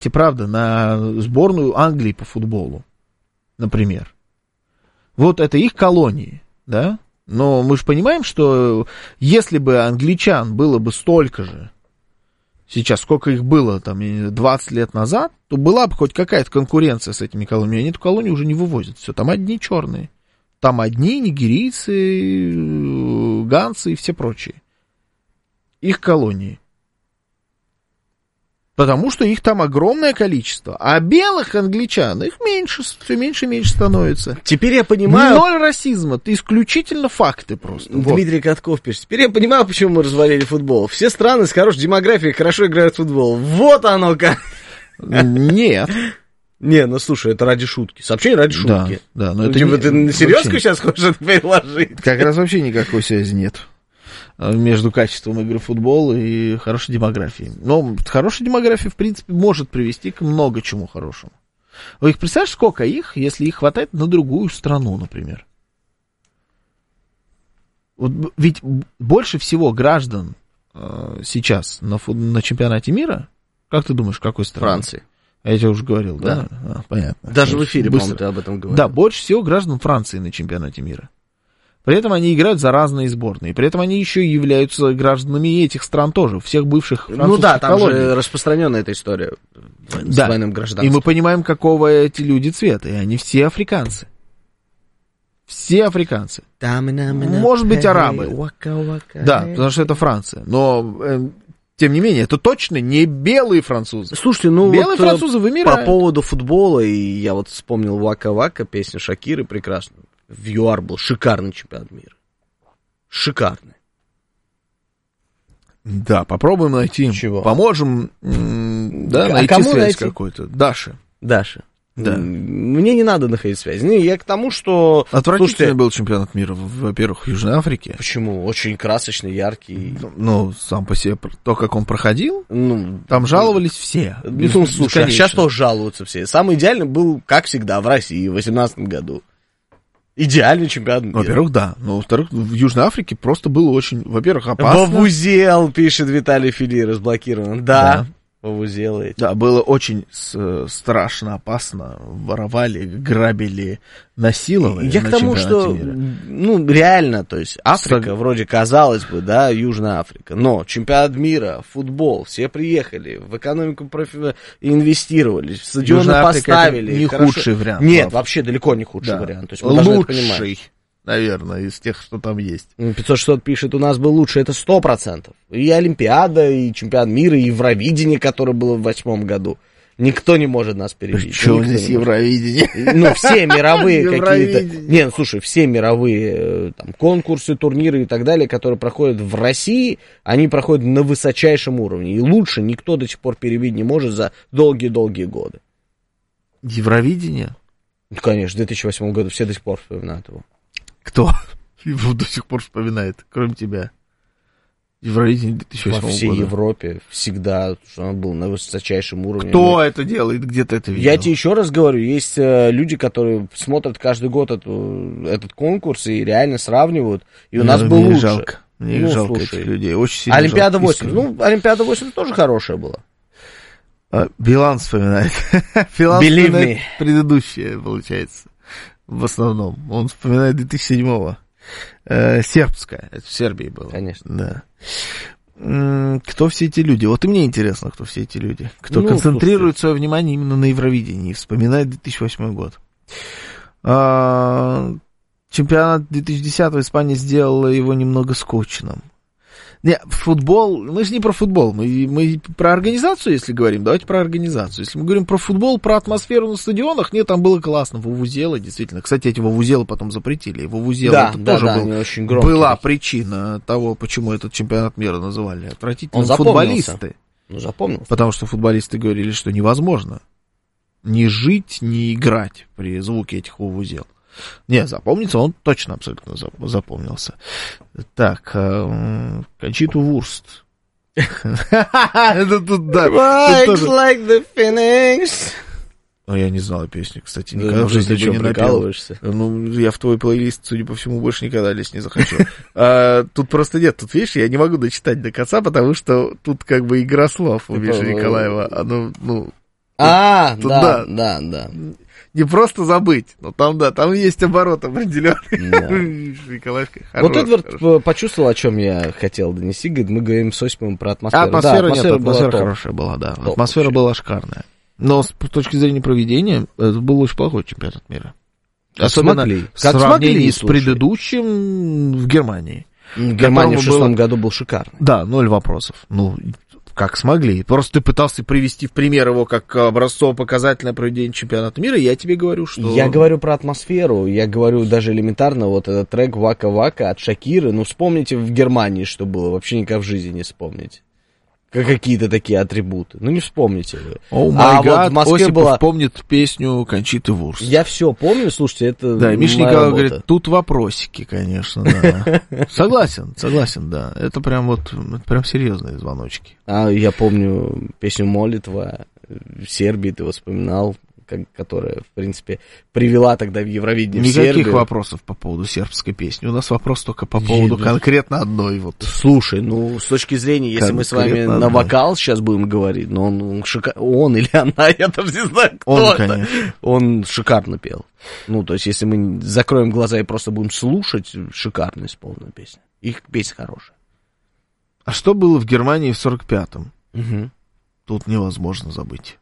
правда, на сборную Англии по футболу, например. Вот это их колонии, да? Но мы же понимаем, что если бы англичан было бы столько же, сейчас, сколько их было, там, 20 лет назад, то была бы хоть какая-то конкуренция с этими колониями. Они эту колонию уже не вывозят. Все, там одни черные. Там одни нигерийцы, ганцы и все прочие. Их колонии. Потому что их там огромное количество. А белых англичан, их меньше, все меньше и меньше становится. Теперь я понимаю... Ноль расизма, это исключительно факты просто. Дмитрий Катков пишет. Теперь я понимаю, почему мы развалили футбол. Все страны с хорошей демографией хорошо играют в футбол. Вот оно как. Нет. Не, ну слушай, это ради шутки. Сообщение ради шутки. Да, но ну, это типа, не... ты на серьезку сейчас хочешь это переложить? Как раз вообще никакой связи нет между качеством игры в футбол и хорошей демографией. Но хорошая демография, в принципе, может привести к много чему хорошему. Вы их представляешь, сколько их, если их хватает на другую страну, например? Вот, ведь больше всего граждан сейчас на чемпионате мира, как ты думаешь, какой страны? Франции. Я тебе уже говорил, да? Понятно. Даже в эфире, по-моему, ты об этом говорил. Да, больше всего граждан Франции на чемпионате мира. При этом они играют за разные сборные. При этом они еще и являются гражданами этих стран тоже, всех бывших французских колоний. Ну да, там же распространенная эта история с двойным гражданством. И мы понимаем, какого эти люди цвета, и они все африканцы. Все африканцы. Может быть, арабы. Да, потому что это Франция. Но... Тем не менее, это точно не белые французы. Слушайте, ну белые вот французы вымирают. По поводу футбола, и я вот вспомнил «Вака-Вака», песня Шакиры прекрасная. В ЮАР был шикарный чемпионат мира. Шикарный. Да, попробуем найти. Чего? Поможем найти связь какую-то. Даша. Да. Мне не надо находить связь. Я к тому, что... Отвратительный был чемпионат мира, во-первых, в Южной Африке. Почему? Очень красочный, яркий. Ну, сам по себе, то, как он проходил, ну, там жаловались все. Ну, слушай, а сейчас тоже жалуются все. Самый идеальный был, как всегда, в России в 2018 году. Идеальный чемпионат мира. Во-первых, да. Но, во-вторых, в Южной Африке просто было очень, во-первых, опасно. Вовузел, пишет Виталий Фили, разблокирован. Да. Вовузелы эти. Да, было очень страшно, опасно. Воровали, грабили, насиловали. Я к тому, что, ну, реально, то есть, Африка, вроде, казалось бы, да, Южная Африка, но чемпионат мира, футбол, все приехали, в экономику инвестировали, стадионы поставили. Не худший вариант. Нет, вообще далеко не худший вариант. То есть, мы лучший, это понимать. Наверное, из тех, что там есть. 500-600 пишет, у нас был лучше, это 100%. И Олимпиада, и чемпионат мира, и Евровидение, которое было в 2008 году. Никто не может нас перебить. Причем здесь Евровидение? Ну, все мировые какие-то... Не, ну, слушай, все мировые там, конкурсы, турниры и так далее, которые проходят в России, они проходят на высочайшем уровне. И лучше никто до сих пор перебить не может за долгие-долгие годы. Евровидение? Ну, конечно, в 2008 году все до сих пор вспоминают его. Кто его до сих пор вспоминает, кроме тебя? Евровидение 2008 года. Во всей Европе всегда, что он был на высочайшем уровне. Кто это делает? Где ты это видел? Я тебе еще раз говорю, есть люди, которые смотрят каждый год этот конкурс и реально сравнивают. И у нас был лучше. Жалко. Мне жалко этих людей. Очень сильно Олимпиада жалко. 80. Ну, Олимпиада 80 тоже хорошая была. Билан вспоминает. Билан вспоминает предыдущее, получается. В основном. Он вспоминает 2007-го. Сербская. Это в Сербии было. Конечно. Да. Кто все эти люди? Вот и мне интересно, кто все эти люди. Кто концентрирует свое внимание именно на Евровидении и вспоминает 2008 год. Чемпионат 2010-го Испания сделала его немного скучным. Не, футбол, мы же не про футбол, мы про организацию, если говорим, давайте про организацию. Если мы говорим про футбол, про атмосферу на стадионах, нет, там было классно, вувузелы, действительно. Кстати, эти вувузелы потом запретили, вувузелы это тоже была причина того, почему этот чемпионат мира называли отвратительным. Футболисты. Ну, запомнился. Потому что футболисты говорили, что невозможно ни жить, ни играть при звуке этих вувузел. Не, запомнится, он точно абсолютно запомнился. Так, Кончиту Вурст. Legs like the phoenix. Я не знал песню, кстати, никогда в жизни бы не напел. Ну, я в твой плейлист, судя по всему, больше никогда лезть не захочу. Тут просто нет, тут, видишь, я не могу дочитать до конца, потому что тут как бы игра слов у Миши Николаева. Да. Не просто забыть, но там есть оборот определенный. Вот Эдвард почувствовал, о чем я хотел донести. Говорит, мы говорим с Осиповым про атмосферу. Атмосфера хорошая была, да. Атмосфера была шикарная. Но с точки зрения проведения, это был очень плохой чемпионат мира. Особенно в сравнении с предыдущим в Германии. Германия в 2006 году был шикарный. Да, 0 вопросов. Как смогли. Просто ты пытался привести в пример его как образцово-показательное проведение чемпионата мира, я тебе говорю, что... Я говорю про атмосферу, я говорю даже элементарно, вот этот трек «Вака-Вака» от Шакиры, вспомните в Германии, что было, вообще никак в жизни не вспомните. Какие-то такие атрибуты. Не вспомните вы. Вот в Москве Осипов помнит песню Кончиты Вурст. Я все помню, слушайте, это да, Миша Николаев говорит, тут вопросики, конечно, да. Согласен, да. Это прям серьезные звоночки. Я помню песню «Молитва» в Сербии, ты его вспоминал, которая, в принципе, привела тогда в Евровидение в Сербию. Никаких вопросов по поводу сербской песни. У нас вопрос только по поводу конкретно одной. Слушай, с точки зрения, если мы с вами на вокал сейчас будем говорить, он или она, я там не знаю, кто это. Он шикарно пел. То есть, если мы закроем глаза и просто будем слушать, шикарно исполненная песня. Их песня хорошая. А что было в Германии в 45-м? Тут невозможно забыть.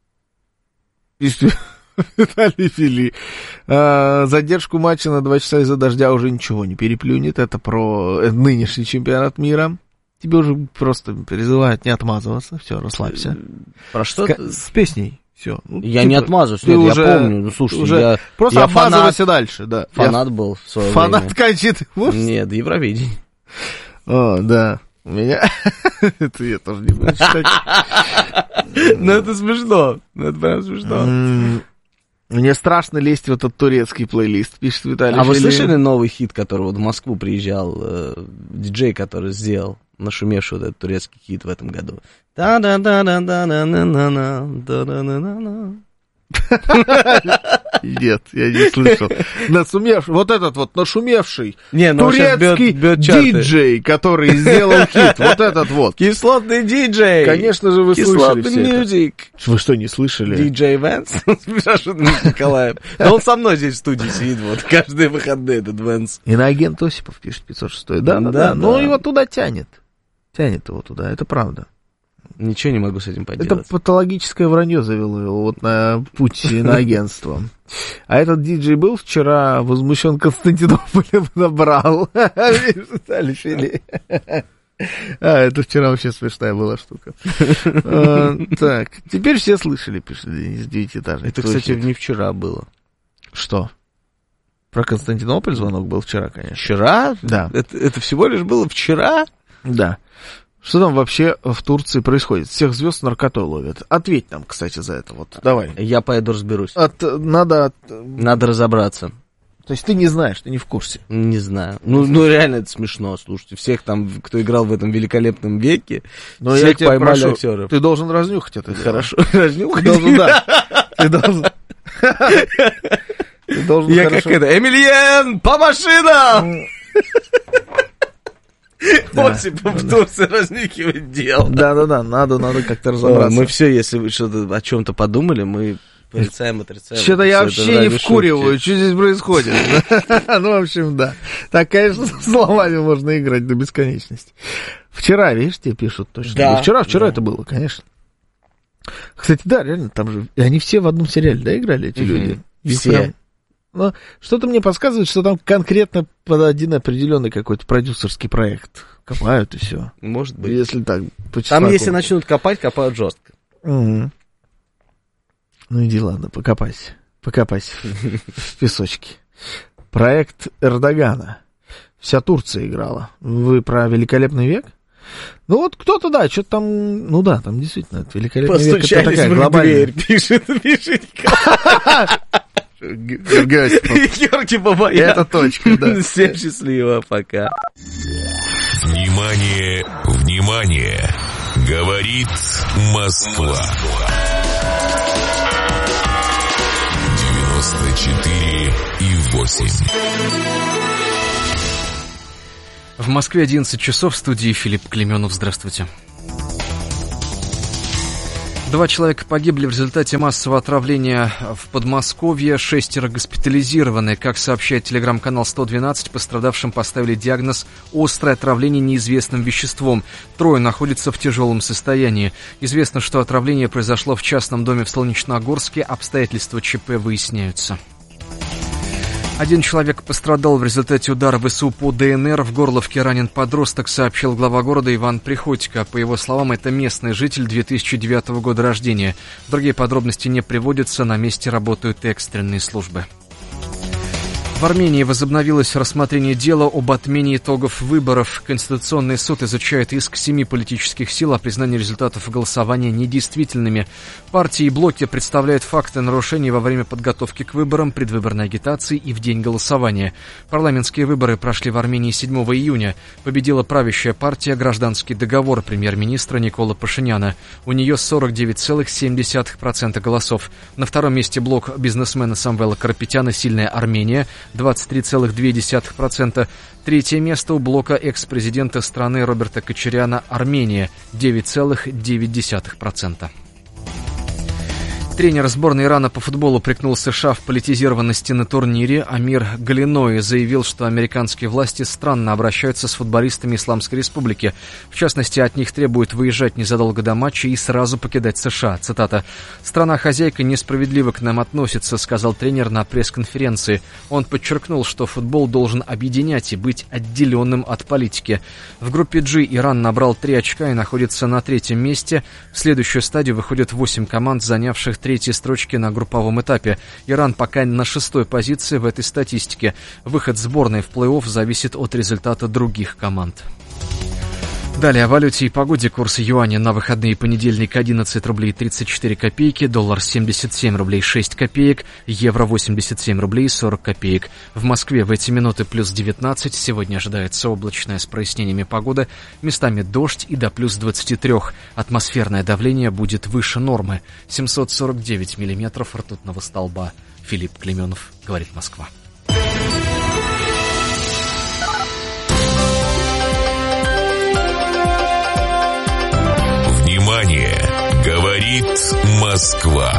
Виталий Фили. Задержку матча на 2 часа из-за дождя уже ничего не переплюнет. Это про нынешний чемпионат мира. Тебе уже просто призывают не отмазываться. Все, расслабься. Про что? С песней. Все. Я не отмазываюсь, я помню. Слушай, просто отмазывайся дальше. Да. Фанат был в свое время. Фанат Кончиты Вурст? Нет, Евровидение. Да. У меня... Это я тоже не буду читать. Это смешно. Это прям смешно. Мне страшно лезть в этот турецкий плейлист, пишет Виталий. А вы слышали новый хит, который в Москву приезжал, диджей, который сделал, нашумевший этот турецкий хит в этом году? Нет, я не слышал. Вот этот нашумевший турецкий диджей, который сделал хит. Вот этот вот. Кислотный диджей. Конечно же, вы слышали все это. Вы что, не слышали? Диджей Вэнс? Николаев. Да он со мной здесь в студии сидит, каждые выходные этот Вэнс. Иноагент Осипов пишет 506. Да. Но его туда тянет. Тянет его туда, это правда. Ничего не могу с этим поделать. Это патологическое вранье завело его на путь на агентство. А этот диджей был вчера возмущен Константинополем, набрал. Это вчера вообще смешная была штука. Так, теперь все слышали, пишет из 9-этажной. Это, кстати, не вчера было. Что? Про Константинополь звонок был вчера, конечно. Вчера? Да. Это всего лишь было вчера? Да. Что там вообще в Турции происходит? Всех звезд наркотой ловят. Ответь нам, кстати, за это. Давай. Я поеду разберусь. Надо разобраться. То есть ты не знаешь, ты не в курсе? Не знаю. Реально это смешно, слушайте. Всех там, кто играл в этом великолепном веке, но всех поймали актеров. Ты должен разнюхать это. Хорошо, разнюхать? Ты должен. Я как это, Эмильен, по машинам! Осипов в Турции разнюхивать дело. Да, надо как-то разобраться. Мы все, если вы что-то о чем-то подумали, мы порицаем, отрицаем. Что-то я вообще не вкуриваю, что здесь происходит. В общем, да. Так, конечно, словами можно играть до бесконечности. Вчера, видишь, тебе пишут точно. Вчера это было, конечно. Кстати, да, реально, там же, они все в одном сериале, да, играли, эти люди? Все. Но что-то мне подсказывает, что там конкретно под один определенный какой-то продюсерский проект копают и все. Может быть. Если так, по чесноку. Там, если начнут копать, копают жестко. Угу. Иди, ладно, покопайся в песочке. Проект Эрдогана. Вся Турция играла. Вы про «Великолепный век»? Кто-то, да, что-то там, там действительно, «Великолепный век» это такая глобальная. Дверь, пишет Георгий Бабаян. Это точка, да. Всем счастливо, пока. Внимание, говорит Москва. 94,8. В Москве 11 часов, в студии Филипп Клеменов. Здравствуйте. 2 человека погибли в результате массового отравления в Подмосковье, 6 госпитализированы. Как сообщает телеграм-канал 112, пострадавшим поставили диагноз «острое отравление неизвестным веществом». 3 находятся в тяжелом состоянии. Известно, что отравление произошло в частном доме в Солнечногорске. Обстоятельства ЧП выясняются. 1 человек пострадал в результате удара ВСУ по ДНР. В Горловке ранен подросток, сообщил глава города Иван Приходько. По его словам, это местный житель 2009 года рождения. Другие подробности не приводятся, на месте работают экстренные службы. В Армении возобновилось рассмотрение дела об отмене итогов выборов. Конституционный суд изучает иск 7 политических сил о признании результатов голосования недействительными. Партии и блоки представляют факты нарушений во время подготовки к выборам, предвыборной агитации и в день голосования. Парламентские выборы прошли в Армении 7 июня. Победила правящая партия «Гражданский договор» премьер-министра Никола Пашиняна. У нее 49,7% голосов. На втором месте блок бизнесмена Самвела Карапетяна «Сильная Армения» 23,2%. Третье место у блока экс-президента страны Роберта Кочаряна «Армения» 9,9%. Тренер сборной Ирана по футболу упрекнул США в политизированности на турнире. Амир Галиной заявил, что американские власти странно обращаются с футболистами Исламской Республики. В частности, от них требуют выезжать незадолго до матча и сразу покидать США. Цитата. «Страна-хозяйка несправедливо к нам относится», — сказал тренер на пресс-конференции. Он подчеркнул, что футбол должен объединять и быть отделенным от политики. В группе G Иран набрал 3 очка и находится на 3-м месте. В следующую стадию выходят 8 команд, занявших 3-й строчки на групповом этапе. Иран пока на 6-й позиции в этой статистике. Выход сборной в плей-офф зависит от результата других команд. Далее о валюте и погоде. Курс юаня на выходные: понедельник 11 рублей 34 копейки, доллар 77 рублей 6 копеек, евро 87 рублей 40 копеек. В Москве в эти минуты плюс 19, сегодня ожидается облачная с прояснениями погода, местами дождь и до плюс 23. Атмосферное давление будет выше нормы, 749 миллиметров ртутного столба. Филипп Клеменов, говорит Москва. Внимание! Говорит Москва.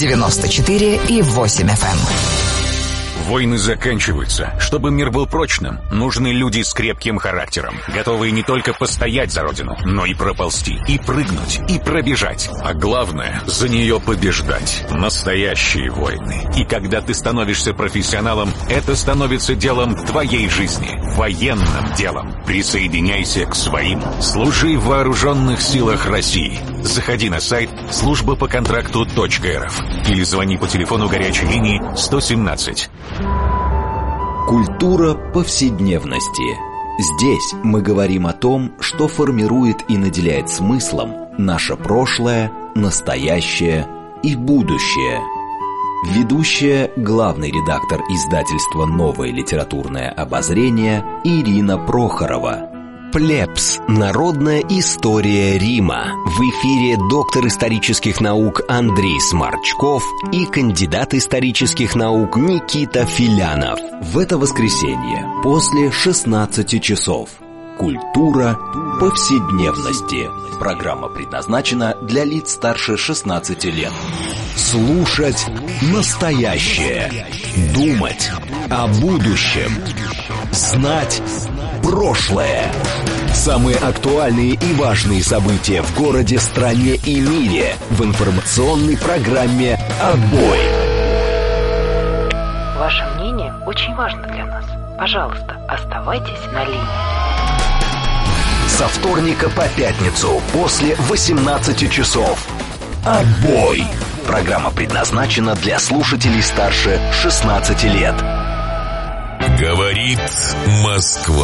94,8 FM. Войны заканчиваются. Чтобы мир был прочным, нужны люди с крепким характером, готовые не только постоять за родину, но и проползти, и прыгнуть, и пробежать. А главное, за нее побеждать. Настоящие войны. И когда ты становишься профессионалом, это становится делом твоей жизни. Военным делом. Присоединяйся к своим. Служи в вооруженных силах России. Заходи на сайт службапоконтракту.рф или звони по телефону горячей линии 117. Культура повседневности. Здесь мы говорим о том, что формирует и наделяет смыслом наше прошлое, настоящее и будущее. Ведущая, главный редактор издательства «Новое литературное обозрение» Ирина Прохорова. Плебс. Народная история Рима. В эфире доктор исторических наук Андрей Сморчков и кандидат исторических наук Никита Филянов. В это воскресенье после 16 часов. Культура повседневности. Программа предназначена для лиц старше 16 лет. Слушать настоящее. Думать о будущем. Знать прошлое. Самые актуальные и важные события в городе, стране и мире в информационной программе «Отбой». Ваше мнение очень важно для нас. Пожалуйста, оставайтесь на линии. Со вторника по пятницу после 18 часов. «Отбой». Программа предназначена для слушателей старше 16 лет. Говорит Москва.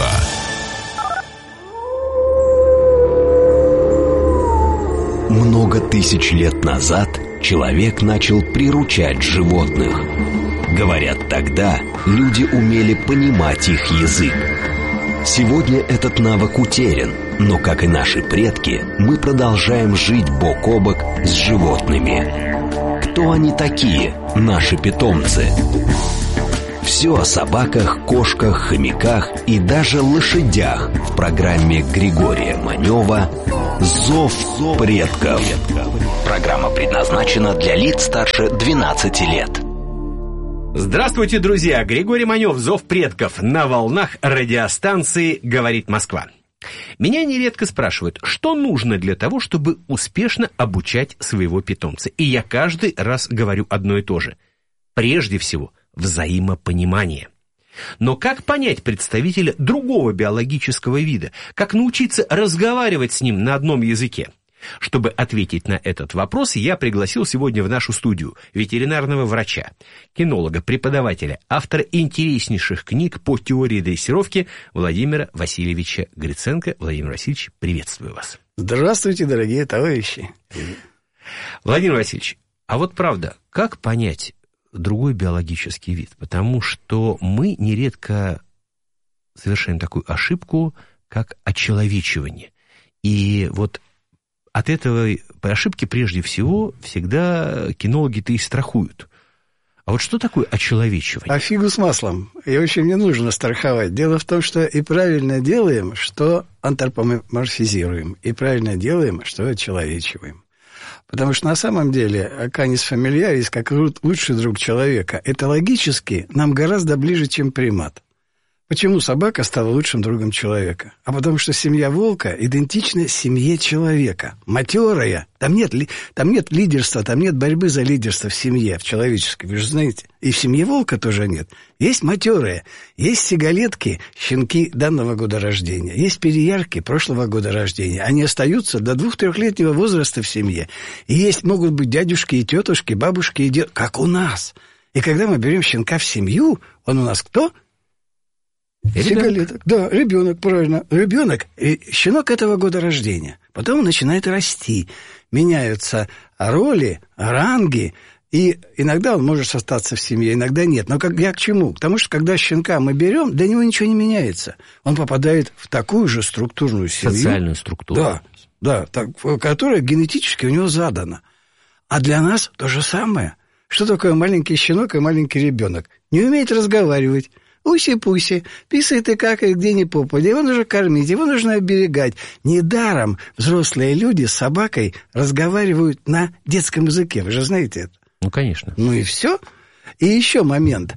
Много тысяч лет назад человек начал приручать животных. Говорят, тогда люди умели понимать их язык. Сегодня этот навык утерян, но, как и наши предки, мы продолжаем жить бок о бок с животными. Кто они такие, наши питомцы? Все о собаках, кошках, хомяках и даже лошадях в программе Григория Манева «Зов предков». Программа предназначена для лиц старше 12 лет. Здравствуйте, друзья! Григорий Манев, «Зов предков» на волнах радиостанции «Говорит Москва». Меня нередко спрашивают, что нужно для того, чтобы успешно обучать своего питомца. И я каждый раз говорю одно и то же. Прежде всего, взаимопонимание. Но как понять представителя другого биологического вида? Как научиться разговаривать с ним на одном языке? Чтобы ответить на этот вопрос, я пригласил сегодня в нашу студию ветеринарного врача, кинолога, преподавателя, автора интереснейших книг по теории дрессировки Владимира Васильевича Гриценко. Владимир Васильевич, приветствую вас. Здравствуйте, дорогие товарищи. Владимир Васильевич, а вот правда, как понять другой биологический вид? Потому что мы нередко совершаем такую ошибку, как очеловечивание. И вот от этой ошибки прежде всего всегда кинологи-то и страхуют. А вот что такое очеловечивание? А фигу с маслом. И очень не нужно страховать. Дело в том, что и правильно делаем, что антропоморфизируем, и правильно делаем, что очеловечиваем. Потому что на самом деле Canis familiaris, как лучший друг человека, этологически нам гораздо ближе, чем примат. Почему собака стала лучшим другом человека? А потому что семья волка идентична семье человека. Матерая. Там нет лидерства, там нет борьбы за лидерство в семье, в человеческой, вы же знаете. И в семье волка тоже нет. Есть матерая, есть сигалетки, щенки данного года рождения, есть переярки прошлого года рождения. Они остаются до 2-3-летнего возраста в семье. И могут быть дядюшки и тетушки, бабушки и дедушки, как у нас. И когда мы берем щенка в семью, он у нас кто? Сигалеток. Да, ребенок, правильно. Ребенок, щенок этого года рождения. Потом он начинает расти. Меняются роли, ранги. И иногда он может остаться в семье, иногда нет. Но я к чему? Потому что когда щенка мы берем, для него ничего не меняется. Он попадает в такую же структурную семью. Социальную структуру. Да, которая генетически у него задана. А для нас то же самое. Что такое маленький щенок и маленький ребенок? Не умеет разговаривать. Уси-пуси, писает и какает где ни попадя, его нужно кормить, его нужно оберегать. Недаром взрослые люди с собакой разговаривают на детском языке, вы же знаете это. Ну, конечно. Ну и все. И еще момент.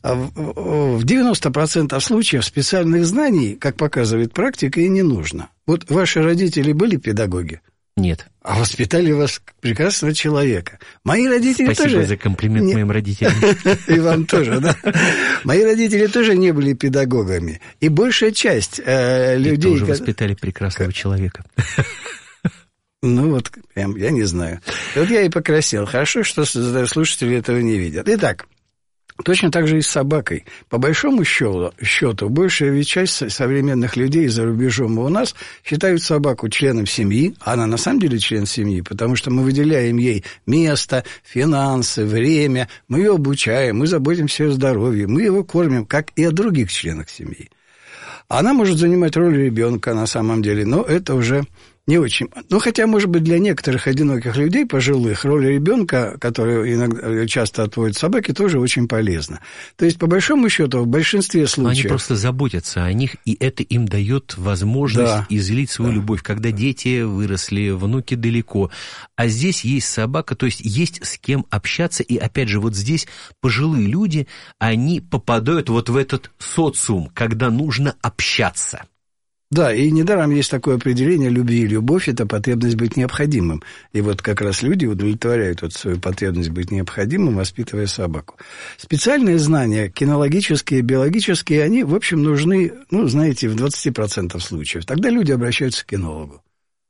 В 90% случаев специальных знаний, как показывает практика, и не нужно. Вот ваши родители были педагоги? Нет. А воспитали вас как прекрасного человека. Мои родители тоже... Спасибо за комплимент моим родителям. И вам тоже, да. Мои родители тоже не были педагогами. И большая часть людей... И тоже воспитали прекрасного человека. Ну вот, прям, я не знаю. Вот я и покрасил. Хорошо, что слушатели этого не видят. Итак, точно так же и с собакой. По большому счету, большая часть современных людей за рубежом и у нас считают собаку членом семьи, а она на самом деле член семьи, потому что мы выделяем ей место, финансы, время, мы ее обучаем, мы заботимся о здоровье, мы его кормим, как и о других членах семьи. Она может занимать роль ребенка на самом деле, но это уже не очень. Ну, хотя, может быть, для некоторых одиноких людей, пожилых, роль ребенка, которую иногда часто отводят собаки, тоже очень полезна. То есть, по большому счету, в большинстве случаев... Они просто заботятся о них, и это им дает возможность излить свою любовь, когда дети выросли, внуки далеко. А здесь есть собака, то есть есть с кем общаться, и опять же, вот здесь пожилые люди, они попадают вот в этот социум, когда нужно общаться. Да, и недаром есть такое определение любви и любовь – это потребность быть необходимым. И вот как раз люди удовлетворяют вот свою потребность быть необходимым, воспитывая собаку. Специальные знания, кинологические, биологические, они, в общем, нужны, ну, знаете, в 20% случаев. Тогда люди обращаются к кинологу.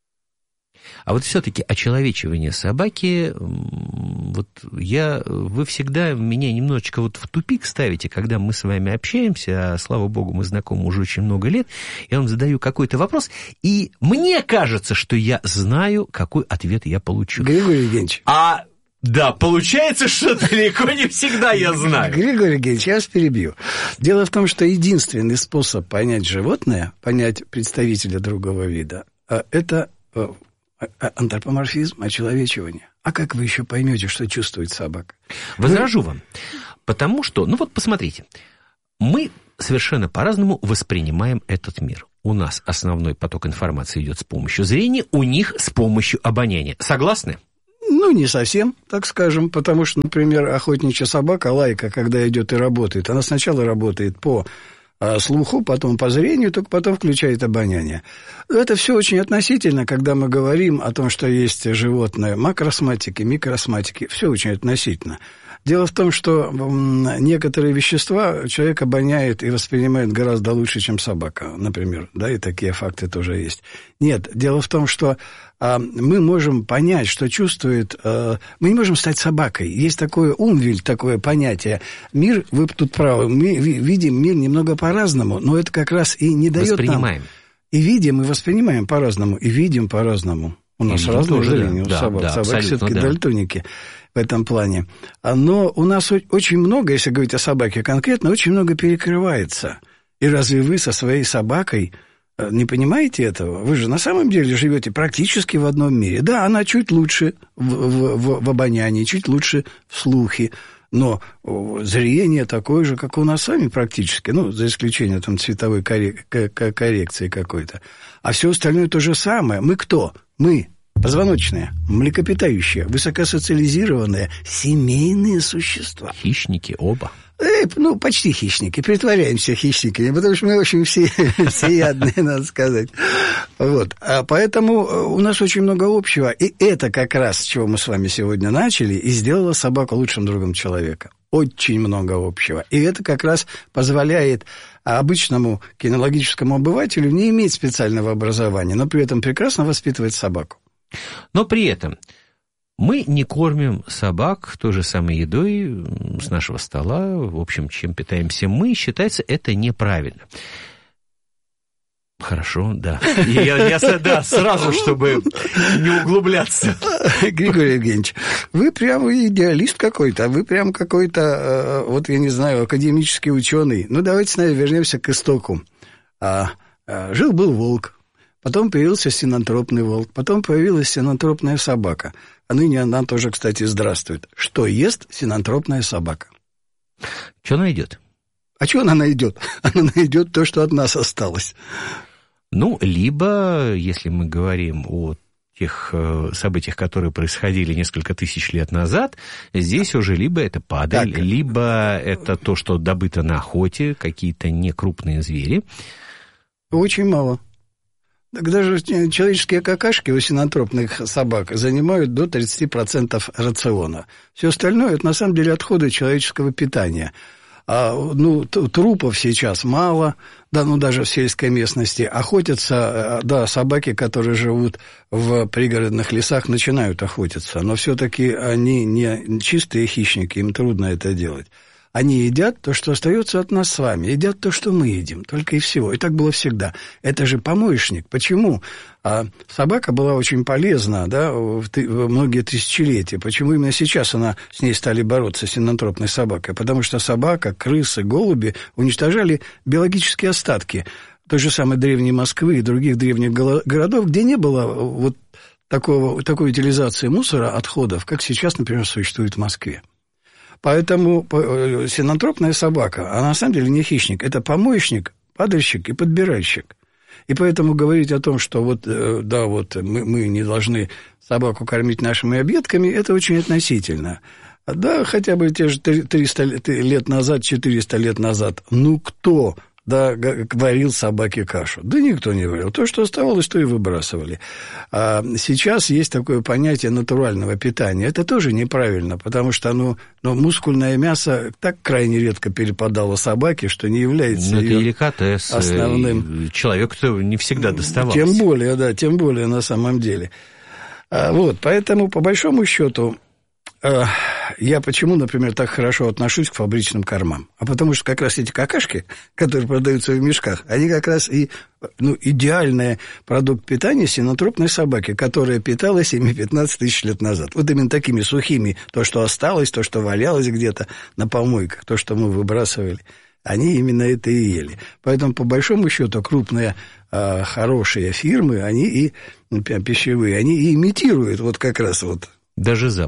А вот все-таки очеловечивание собаки, вот вы всегда меня немножечко вот в тупик ставите, когда мы с вами общаемся, а, слава богу, мы знакомы уже очень много лет, я вам задаю какой-то вопрос, и мне кажется, что я знаю, какой ответ я получу. Григорий Евгеньевич. Да, получается, что далеко не всегда я знаю. Григорий Евгеньевич, я вас перебью. Дело в том, что единственный способ понять животное, понять представителя другого вида, это... антропоморфизм, очеловечивание. А как вы еще поймете, что чувствует собака? Возражу вам. Потому что, ну вот посмотрите, мы совершенно по-разному воспринимаем этот мир. У нас основной поток информации идет с помощью зрения, у них с помощью обоняния. Согласны? Ну, не совсем, так скажем, потому что, например, охотничья собака, лайка, когда идет и работает, она сначала работает по слуху, потом по зрению, только потом включает обоняние. Это все очень относительно, когда мы говорим о том, что есть животные макросоматики, микросоматики, все очень относительно. Дело в том, что некоторые вещества человек обоняет и воспринимает гораздо лучше, чем собака, например, да, и такие факты тоже есть. Нет, дело в том, что мы можем понять, что чувствует... Мы не можем стать собакой. Есть такое умвиль, такое понятие. Мир, вы тут правы, мы видим мир немного по-разному, но это как раз и не дает воспринимаем. нам... И видим, и воспринимаем по-разному, и видим по-разному. У нас разное зрение, у собак. Да, собаки все-таки дальтоники в этом плане. Но у нас очень много, если говорить о собаке конкретно, очень много перекрывается. И разве вы со своей собакой не понимаете этого? Вы же на самом деле живете практически в одном мире. Да, она чуть лучше в обонянии, чуть лучше в слухе, но зрение такое же, как у нас с вами практически, ну, за исключением там цветовой коррекции какой-то. А все остальное то же самое. Мы кто? Мы позвоночные, млекопитающие, высокосоциализированные, семейные существа. Хищники оба. Ну, почти хищники, притворяемся хищниками, потому что мы очень всеядные, надо сказать. Вот. А поэтому у нас очень много общего, и это как раз, с чего мы с вами сегодня начали, и сделало собаку лучшим другом человека. Очень много общего. И это как раз позволяет обычному кинологическому обывателю не иметь специального образования, но при этом прекрасно воспитывать собаку. Но при этом мы не кормим собак той же самой едой с нашего стола, в общем, чем питаемся мы, считается это неправильно. Хорошо, да. Да, сразу, чтобы не углубляться. Григорий Евгеньевич, вы прямо идеалист какой-то, вы прям какой-то, вот я не знаю, академический ученый. Ну, давайте, наверное, вернемся к истоку. Жил-был волк. Потом появился синантропный волк, потом появилась синантропная собака. А ныне она тоже, кстати, здравствует. Что ест синантропная собака? Что она идет? А что она найдет? Она найдет то, что от нас осталось. Ну, либо, если мы говорим о тех событиях, которые происходили несколько тысяч лет назад, здесь уже либо это падаль, либо это то, что добыто на охоте, какие-то некрупные звери. Очень мало. Так даже человеческие какашки у синантропных собак занимают до 30% рациона. Все остальное – это на самом деле отходы человеческого питания. Трупов сейчас мало, да, ну даже в сельской местности. Охотятся, да, собаки, которые живут в пригородных лесах, начинают охотиться. Но все-таки они не чистые хищники, им трудно это делать. Они едят то, что остается от нас с вами, едят то, что мы едим, только и всего. И так было всегда. Это же помоечник. Почему? Собака была очень полезна, да, в многие тысячелетия. Почему именно сейчас с ней стали бороться, с синантропной собакой? Потому что собака, крысы, голуби уничтожали биологические остатки той же самой древней Москвы и других древних городов, где не было вот такой утилизации мусора, отходов, как сейчас, например, существует в Москве. Поэтому синантропная собака, она на самом деле не хищник, это помоечник, падальщик и подбиральщик. И поэтому говорить о том, что мы не должны собаку кормить нашими объедками, это очень относительно. Да, хотя бы те же 300 лет назад, 400 лет назад, кто варил собаке кашу? Да никто не варил. То, что оставалось, то и выбрасывали. А сейчас есть такое понятие натурального питания. Это тоже неправильно, потому что мускульное мясо так крайне редко перепадало собаке, что не является это деликатес, основным. Человеку-то не всегда доставалось. Тем более на самом деле. Поэтому, по большому счету, я почему, например, так хорошо отношусь к фабричным кормам? А потому что как раз эти какашки, которые продаются в мешках, они как раз и идеальный продукт питания синантропной собаки, которая питалась ими 15 тысяч лет назад. Вот именно такими сухими, то, что осталось, то, что валялось где-то на помойках, то, что мы выбрасывали, они именно это и ели. Поэтому, по большому счету, крупные хорошие фирмы, они и пищевые, они и имитируют вот как раз вот. Даже запах.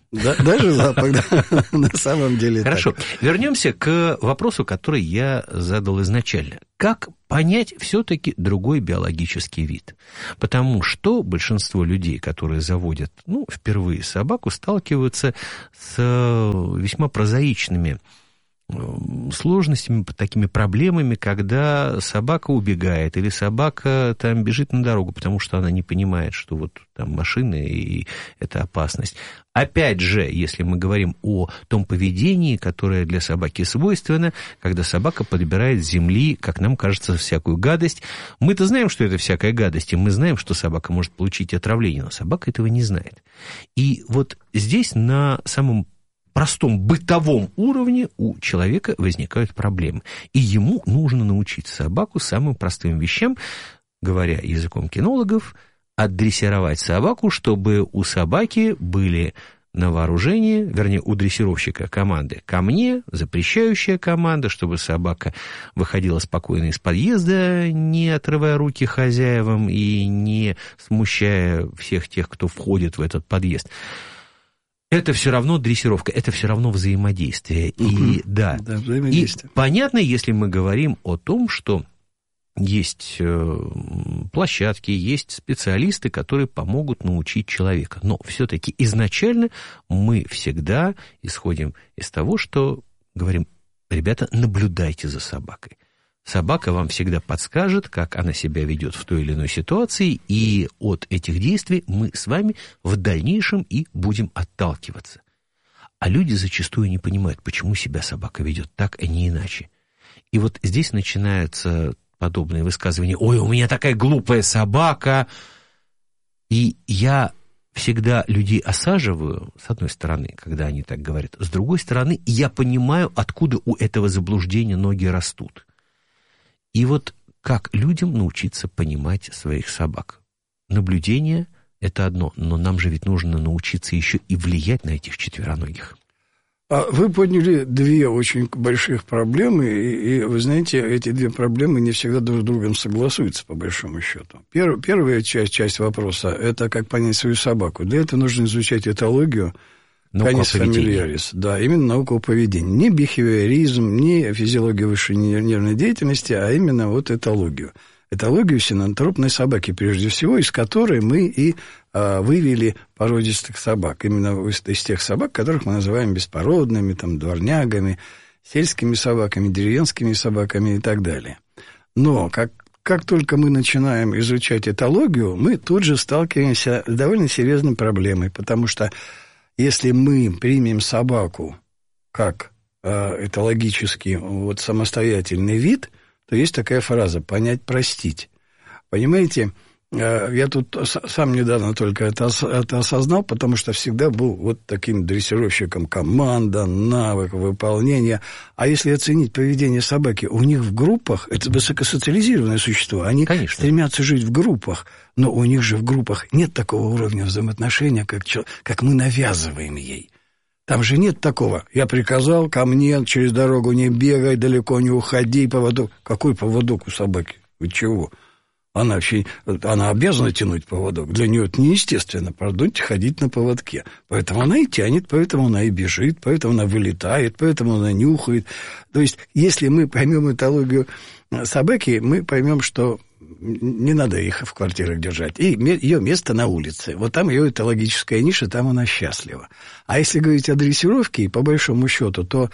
Да, даже лапок, да, на самом деле. Хорошо, так. Вернемся к вопросу, который я задал изначально. Как понять все-таки другой биологический вид? Потому что большинство людей, которые заводят, впервые собаку, сталкиваются с весьма прозаичными сложностями, такими проблемами, когда собака убегает или собака там бежит на дорогу, потому что она не понимает, что вот там машины и это опасность. Опять же, если мы говорим о том поведении, которое для собаки свойственно, когда собака подбирает с земли, как нам кажется, всякую гадость. Мы-то знаем, что это всякая гадость, и мы знаем, что собака может получить отравление, но собака этого не знает. И вот здесь на самом простом бытовом уровне у человека возникают проблемы. И ему нужно научить собаку самым простым вещам, говоря языком кинологов, отдрессировать собаку, чтобы у собаки были на вооружении, вернее, у дрессировщика команды «ко мне», запрещающая команда, чтобы собака выходила спокойно из подъезда, не отрывая руки хозяевам и не смущая всех тех, кто входит в этот подъезд. Это все равно дрессировка, это все равно взаимодействие. И, да, взаимодействие. И понятно, если мы говорим о том, что есть площадки, есть специалисты, которые помогут научить человека. Но все-таки изначально мы всегда исходим из того, что говорим: ребята, наблюдайте за собакой. Собака вам всегда подскажет, как она себя ведет в той или иной ситуации, и от этих действий мы с вами в дальнейшем и будем отталкиваться. А люди зачастую не понимают, почему себя собака ведет так, а не иначе. И вот здесь начинаются подобные высказывания: «Ой, у меня такая глупая собака». И я всегда людей осаживаю, с одной стороны, когда они так говорят, с другой стороны, я понимаю, откуда у этого заблуждения ноги растут. И вот как людям научиться понимать своих собак? Наблюдение – это одно, но нам же ведь нужно научиться еще и влиять на этих четвероногих. Вы подняли две очень больших проблемы, и вы знаете, эти две проблемы не всегда друг с другом согласуются, по большому счету. Первая часть вопроса – это как понять свою собаку. Для этого нужно изучать этологию, Canis familiaris, да, именно наука о поведении. Не бихевиоризм, не физиология высшей нервной деятельности, а именно вот этологию. Этологию синантропной собаки, прежде всего, из которой мы и вывели породистых собак. Именно из тех собак, которых мы называем беспородными, там, дворнягами, сельскими собаками, деревенскими собаками и так далее. Но как только мы начинаем изучать этологию, мы тут же сталкиваемся с довольно серьезной проблемой, потому что если мы примем собаку как этологически вот самостоятельный вид, то есть такая фраза «понять, простить». Понимаете, я тут сам недавно только это осознал, потому что всегда был вот таким дрессировщиком команда, навык, выполнения. А если оценить поведение собаки, у них в группах, это высокосоциализированные существа, они стремятся жить в группах, но у них же в группах нет такого уровня взаимоотношения, как мы навязываем ей. Там же нет такого: я приказал, ко мне, через дорогу не бегай, далеко не уходи, поводок. Какой поводок у собаки? Вы чего? Она обязана тянуть поводок. Для нее это неестественно, пардоньте, ходить на поводке. Поэтому она и тянет, поэтому она и бежит, поэтому она вылетает, поэтому она нюхает. То есть, если мы поймем этологию собаки, мы поймем, что не надо их в квартирах держать. И ее место на улице. Вот там ее этологическая ниша, там она счастлива. А если говорить о дрессировке, по большому счету, то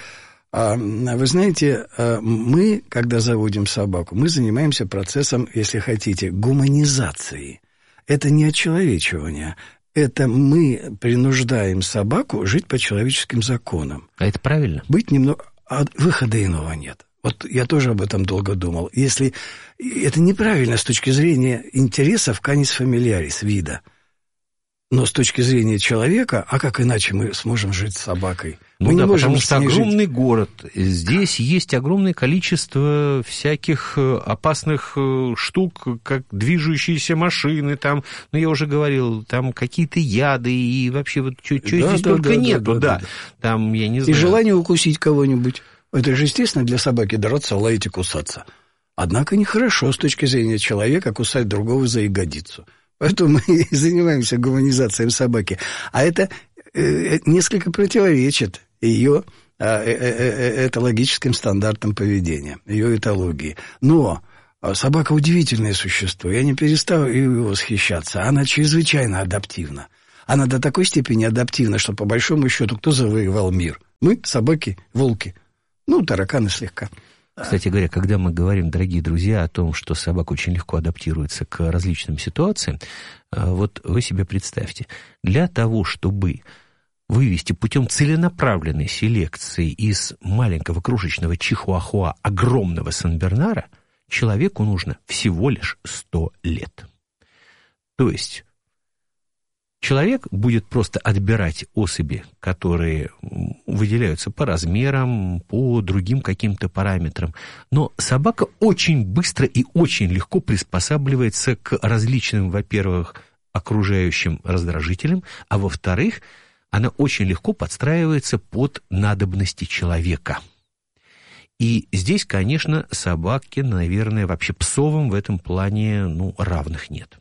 вы знаете, мы, когда заводим собаку, мы занимаемся процессом, если хотите, гуманизации. Это не очеловечивание. Это мы принуждаем собаку жить по человеческим законам. А это правильно? Быть немного... выхода иного нет. Вот я тоже об этом долго думал. Если это неправильно с точки зрения интересов Canis familiaris, вида. Но с точки зрения человека, а как иначе мы сможем жить с собакой? Ну мы да, потому что огромный город. Здесь есть огромное количество всяких опасных штук, как движущиеся машины, там, ну, я уже говорил, там какие-то яды, и вообще вот что здесь только нету, да. Там, я не знаю. И желание укусить кого-нибудь. Это же естественно для собаки драться, лаять и кусаться. Однако нехорошо с точки зрения человека кусать другого за ягодицу. Поэтому мы и занимаемся гуманизацией собаки. А это несколько противоречит ее этологическим стандартам поведения, ее этологии. Но собака удивительное существо, я не перестал ее восхищаться. Она чрезвычайно адаптивна. Она до такой степени адаптивна, что по большому счету кто завоевал мир? Мы, собаки, волки. Тараканы слегка. Кстати говоря, когда мы говорим, дорогие друзья, о том, что собака очень легко адаптируется к различным ситуациям, вот вы себе представьте, для того, чтобы вывести путем целенаправленной селекции из маленького крошечного чихуахуа огромного Сен-Бернара, человеку нужно всего лишь 100 лет. То есть человек будет просто отбирать особи, которые выделяются по размерам, по другим каким-то параметрам. Но собака очень быстро и очень легко приспосабливается к различным, во-первых, окружающим раздражителям, а во-вторых, она очень легко подстраивается под надобности человека. И здесь, конечно, собаке, наверное, вообще псовым в этом плане, равных нет.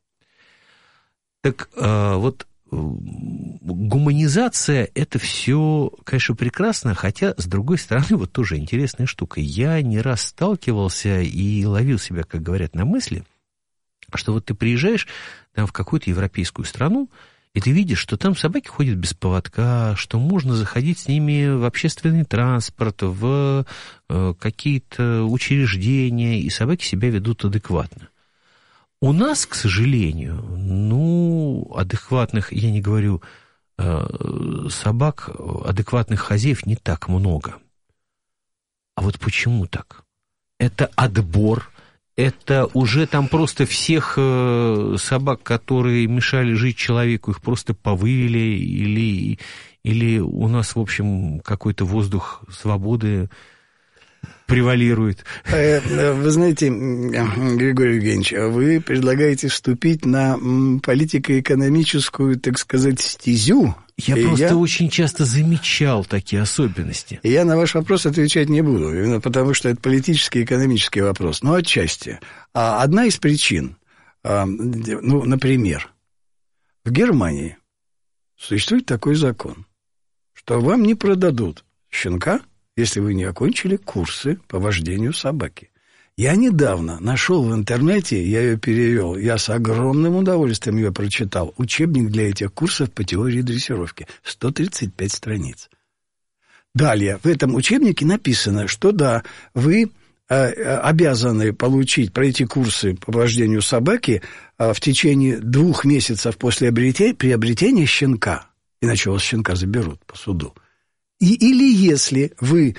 Так вот, гуманизация – это все, конечно, прекрасно, хотя, с другой стороны, вот тоже интересная штука. Я не раз сталкивался и ловил себя, как говорят, на мысли, что вот ты приезжаешь там в какую-то европейскую страну, и ты видишь, что там собаки ходят без поводка, что можно заходить с ними в общественный транспорт, в какие-то учреждения, и собаки себя ведут адекватно. У нас, к сожалению, адекватных, я не говорю собак, адекватных хозяев не так много. А вот почему так? Это отбор. Это уже там просто всех собак, которые мешали жить человеку, их просто повывели, или у нас, в общем, какой-то воздух свободы превалирует. Вы знаете, Григорий Евгеньевич, вы предлагаете вступить на политико-экономическую, так сказать, стезю. Я просто очень часто замечал такие особенности. Я на ваш вопрос отвечать не буду, именно потому что это политический и экономический вопрос. Но отчасти. Одна из причин, например, в Германии существует такой закон, что вам не продадут щенка, если вы не окончили курсы по вождению собаки. Я недавно нашел в интернете, я ее перевел, я с огромным удовольствием ее прочитал, учебник для этих курсов по теории дрессировки, 135 страниц. Далее, в этом учебнике написано, что да, вы обязаны пройти курсы по вождению собаки в течение 2 месяцев после приобретения щенка, иначе у вас щенка заберут по суду. Или если вы...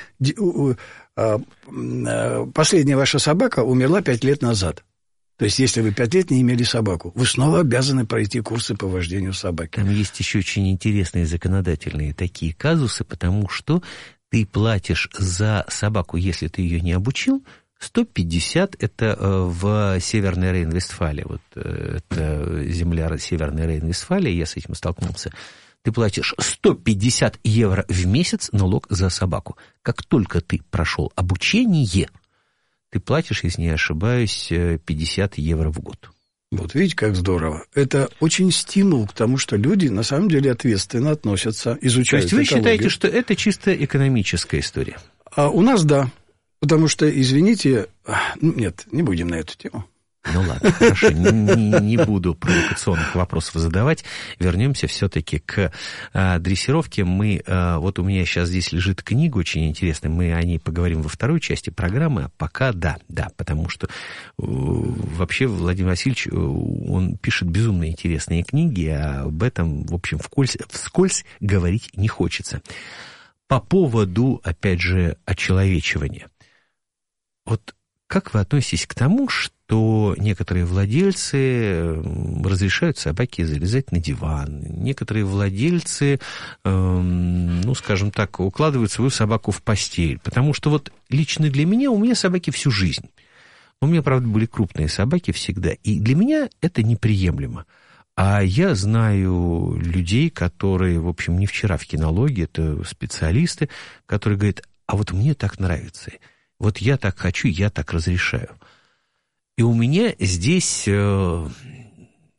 Последняя ваша собака умерла 5 лет назад. То есть, если вы 5 лет не имели собаку, вы снова обязаны пройти курсы по вождению собаки. Там есть еще очень интересные законодательные такие казусы, потому что ты платишь за собаку, если ты ее не обучил, 150, это в Северной Рейн-Вестфалии, вот это земля Северной Рейн-Вестфалии, я с этим столкнулся. Ты платишь 150 евро в месяц налог за собаку. Как только ты прошел обучение, ты платишь, если не ошибаюсь, 50 евро в год. Вот видите, как здорово. Это очень стимул к тому, что люди на самом деле ответственно относятся, изучают экологию. То есть вы экологию. считаете, что это чисто экономическая история? У нас да. Потому что, извините, нет, не будем на эту тему. Ну ладно, хорошо, не буду провокационных вопросов задавать. Вернемся все-таки к дрессировке. Вот у меня сейчас здесь лежит книга очень интересная, мы о ней поговорим во второй части программы, а пока да, потому что вообще Владимир Васильевич, он пишет безумно интересные книги, а об этом, в общем, вскользь говорить не хочется. По поводу, опять же, очеловечивания. Вот как вы относитесь к тому, что некоторые владельцы разрешают собаке залезать на диван, некоторые владельцы, скажем так, укладывают свою собаку в постель? Потому что вот лично для меня, у меня собаки всю жизнь. У меня, правда, были крупные собаки всегда, и для меня это неприемлемо. А я знаю людей, которые, в общем, не вчера в кинологии, это специалисты, которые говорят, а вот мне так нравится. Вот я так хочу, я так разрешаю. И у меня здесь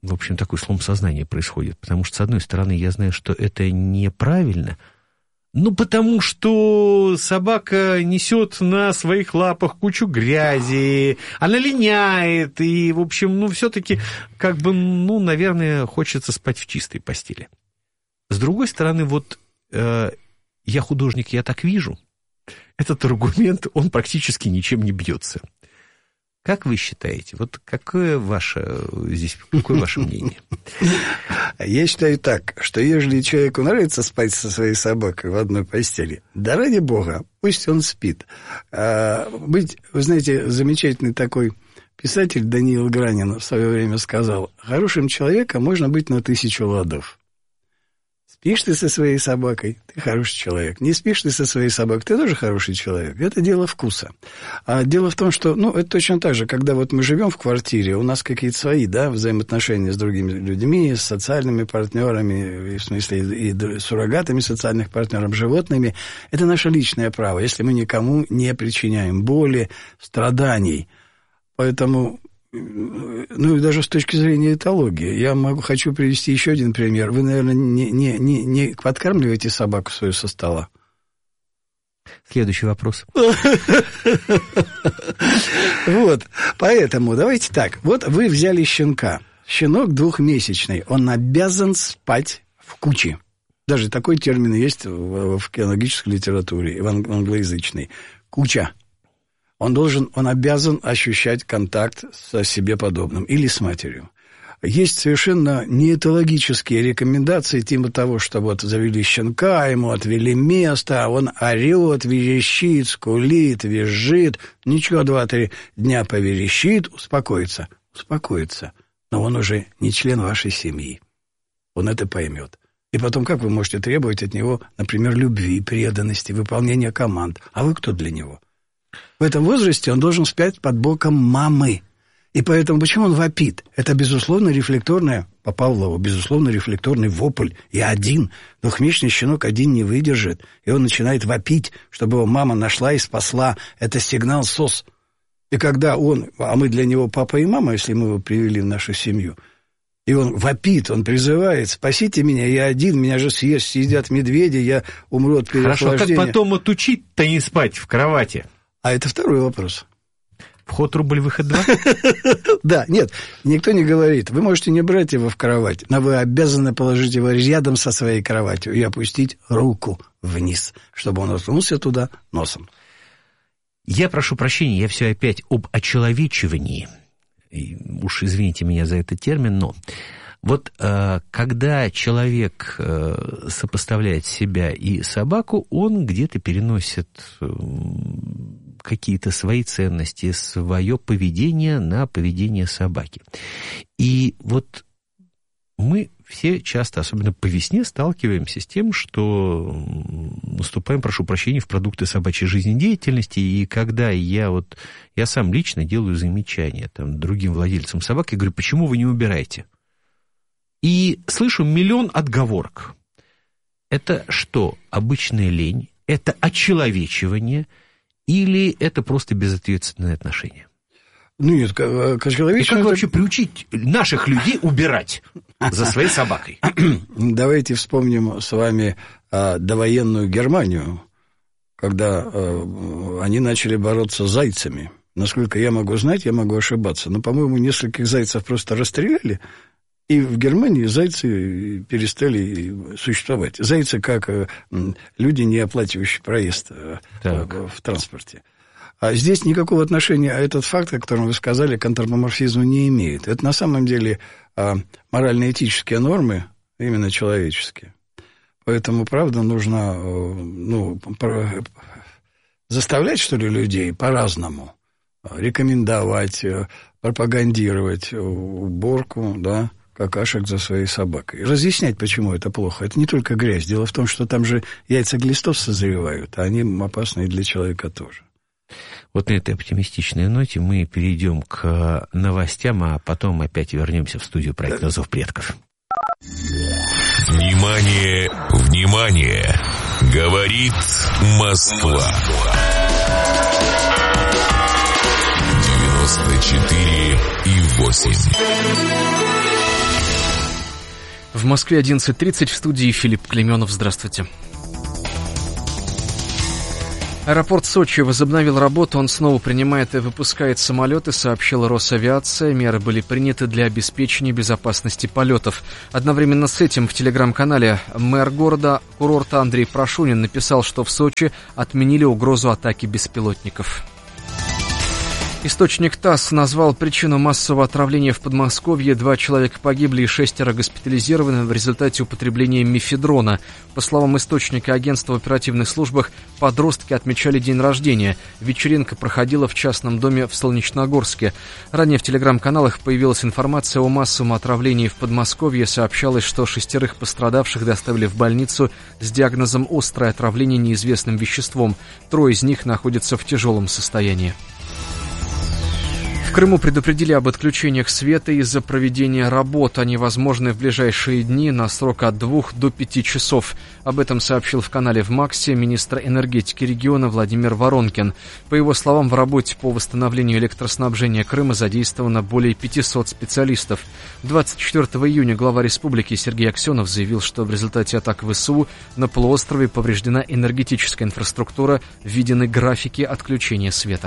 в общем, такой слом сознания происходит. Потому что, с одной стороны, я знаю, что это неправильно, потому что собака несет на своих лапах кучу грязи, она линяет, и, в общем, все-таки, наверное, хочется спать в чистой постели. С другой стороны, я художник, я так вижу, этот аргумент, он практически ничем не бьется. Как вы считаете, какое ваше мнение? Я считаю так, что если человеку нравится спать со своей собакой в одной постели, да ради бога, пусть он спит. Вы знаете, замечательный такой писатель Даниил Гранин в свое время сказал: хорошим человеком можно быть на 1000 ладов. Спишь ты со своей собакой, ты хороший человек. Не спишь ты со своей собакой, ты тоже хороший человек. Это дело вкуса. А дело в том, что, это точно так же, когда мы живем в квартире, у нас какие-то свои, взаимоотношения с другими людьми, с социальными партнерами, в смысле, и суррогатами социальных партнеров, животными. Это наше личное право, если мы никому не причиняем боли, страданий. Поэтому... и даже с точки зрения этологии. Я хочу привести еще один пример. Вы, наверное, не подкармливаете собаку свою со стола? Следующий вопрос. Поэтому давайте так. Вы взяли щенка. Щенок 2-месячный. Он обязан спать в куче. Даже такой термин есть в кинологической литературе, в англоязычной. Куча. Он обязан ощущать контакт со себе подобным или с матерью. Есть совершенно неэтологические рекомендации типа того, что завели щенка, ему отвели место, он орет, верещит, скулит, визжит, ничего, 2-3 дня поверещит, успокоится. Но он уже не член вашей семьи. Он это поймет. И потом, как вы можете требовать от него, например, любви, преданности, выполнения команд? А вы кто для него? В этом возрасте он должен спать под боком мамы. И поэтому почему он вопит? Это, безусловно, рефлекторная, по Павлову, безусловно, рефлекторный вопль. И 2-месячный щенок один не выдержит. И он начинает вопить, чтобы его мама нашла и спасла. Это сигнал СОС. И когда а мы для него папа и мама, если мы его привели в нашу семью, и он вопит, он призывает: спасите меня, я один, меня же съедят медведи, я умру от переохлаждения. Хорошо, как потом отучить-то не спать в кровати? А это второй вопрос. Вход рубль, выход 2? Да, нет, никто не говорит. Вы можете не брать его в кровать, но вы обязаны положить его рядом со своей кроватью и опустить руку вниз, чтобы он уткнулся туда носом. Я прошу прощения, я все опять об очеловечивании. Уж извините меня за этот термин, но... когда человек сопоставляет себя и собаку, он где-то переносит какие-то свои ценности, свое поведение на поведение собаки. И мы все часто, особенно по весне, сталкиваемся с тем, что наступаем, прошу прощения, в продукты собачьей жизнедеятельности, и когда я сам лично делаю замечания другим владельцам собак, я говорю: почему вы не убираете? И слышу миллион отговорок. Это что, обычная лень? Это очеловечивание? Или это просто безответственное отношение? Нет, к очеловечиванию... И как вообще приучить наших людей убирать за своей собакой? Давайте вспомним с вами довоенную Германию, когда они начали бороться с зайцами. Насколько я могу знать, я могу ошибаться, но, по-моему, нескольких зайцев просто расстреляли, и в Германии зайцы перестали существовать. Зайцы как люди, не оплачивающие проезд в транспорте. А здесь никакого отношения этот факт, о котором вы сказали, к антропоморфизму не имеет. Это на самом деле морально-этические нормы, именно человеческие. Поэтому, правда, нужно заставлять, что ли, людей по-разному. Рекомендовать, пропагандировать уборку, какашек за своей собакой. Разъяснять, почему это плохо. Это не только грязь. Дело в том, что там же яйца глистов созревают, а они опасны и для человека тоже. На этой оптимистичной ноте мы перейдем к новостям, а потом опять вернемся в студию проекта «Зов предков». Внимание, внимание! Говорит Москва. 94,8. В Москве 11:30, в студии Филипп Клейменов. Здравствуйте. Аэропорт Сочи возобновил работу, он снова принимает и выпускает самолеты, сообщила Росавиация. Меры были приняты для обеспечения безопасности полетов. Одновременно с этим в телеграм-канале мэр города-курорта Андрей Прошунин написал, что в Сочи отменили угрозу атаки беспилотников. Источник ТАСС назвал причину массового отравления в Подмосковье. 2 человека погибли и 6 госпитализированы в результате употребления мефедрона. По словам источника агентства в оперативных службах, подростки отмечали день рождения. Вечеринка проходила в частном доме в Солнечногорске. Ранее в телеграм-каналах появилась информация о массовом отравлении в Подмосковье. Сообщалось, что 6 пострадавших доставили в больницу с диагнозом острое отравление неизвестным веществом. 3 из них находятся в тяжелом состоянии. В Крыму предупредили об отключениях света из-за проведения работ. Они возможны в ближайшие дни на срок от 2 до 5 часов. Об этом сообщил в канале в МАКСе министр энергетики региона Владимир Воронкин. По его словам, в работе по восстановлению электроснабжения Крыма задействовано более 500 специалистов. 24 июня глава республики Сергей Аксенов заявил, что в результате атак ВСУ на полуострове повреждена энергетическая инфраструктура, введены графики отключения света.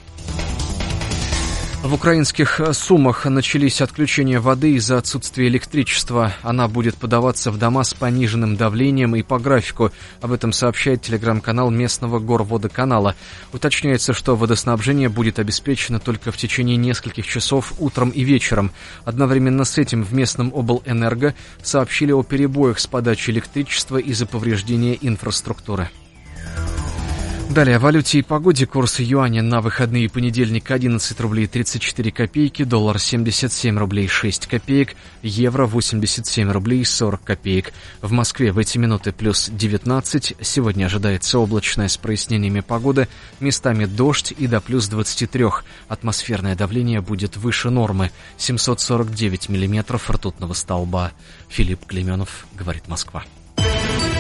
В украинских Сумах начались отключения воды из-за отсутствия электричества. Она будет подаваться в дома с пониженным давлением и по графику. Об этом сообщает телеграм-канал местного горводоканала. Уточняется, что водоснабжение будет обеспечено только в течение нескольких часов утром и вечером. Одновременно с этим в местном облэнерго сообщили о перебоях с подачей электричества из-за повреждения инфраструктуры. Далее о валюте и погоде. Курс юаня на выходные понедельник 11 рублей 34 копейки, доллар 77 рублей 6 копеек, евро 87 рублей 40 копеек. В Москве в эти минуты плюс 19. Сегодня ожидается облачная с прояснениями погоды, местами дождь и до плюс 23. Атмосферное давление будет выше нормы. 749 миллиметров ртутного столба. Филипп Клейменов, говорит Москва.